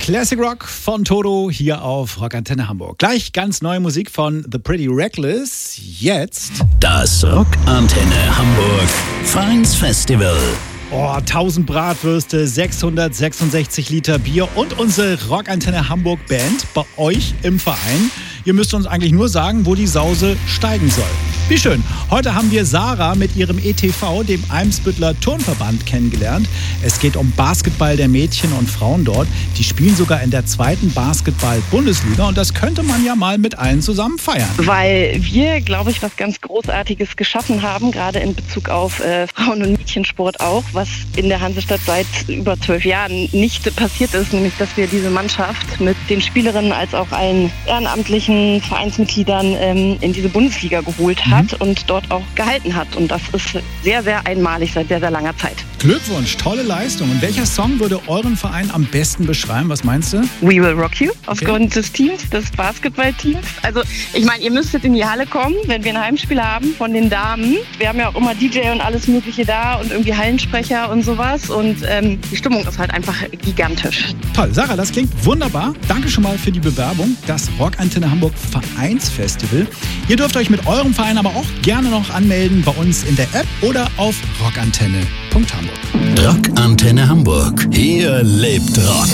Classic Rock von Toto hier auf Rockantenne Hamburg. Gleich ganz neue Musik von The Pretty Reckless. Jetzt das Rockantenne Hamburg Vereinsfestival. 1000 Bratwürste, 666 Liter Bier und unsere Rockantenne Hamburg Band bei euch im Verein. Ihr müsst uns eigentlich nur sagen, wo die Sause steigen soll. Wie schön. Heute haben wir Sarah mit ihrem ETV, dem Eimsbütteler Turnverband, kennengelernt. Es geht um Basketball der Mädchen und Frauen dort. Die spielen sogar in der 2. Basketball-Bundesliga und das könnte man ja mal mit allen zusammen feiern. Weil wir, glaube ich, was ganz Großartiges geschaffen haben, gerade in Bezug auf Frauen- und Mädchensport auch, was in der Hansestadt seit über 12 Jahren nicht passiert ist, nämlich dass wir diese Mannschaft mit den Spielerinnen als auch allen ehrenamtlichen Vereinsmitgliedern in diese Bundesliga geholt hat und dort auch gehalten hat. Und das ist sehr, sehr einmalig seit sehr, sehr langer Zeit. Glückwunsch, tolle Leistung. Und welcher Song würde euren Verein am besten beschreiben? Was meinst du? We Will Rock You, aufgrund des Teams, des Basketballteams. Also ich meine, ihr müsstet in die Halle kommen, wenn wir ein Heimspiel haben von den Damen. Wir haben ja auch immer DJ und alles Mögliche da und irgendwie Hallensprecher und sowas. Und die Stimmung ist halt einfach gigantisch. Toll, Sarah, das klingt wunderbar. Danke schon mal für die Bewerbung. Das Rockantenne Hamburg Vereinsfestival. Ihr dürft euch mit eurem Verein aber auch gerne noch anmelden bei uns in der App oder auf rockantenne.hamburg. Rockantenne Hamburg. Hier lebt Rock.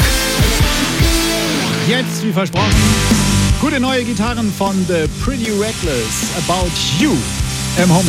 Jetzt, wie versprochen, gute neue Gitarren von The Pretty Reckless, About You im Home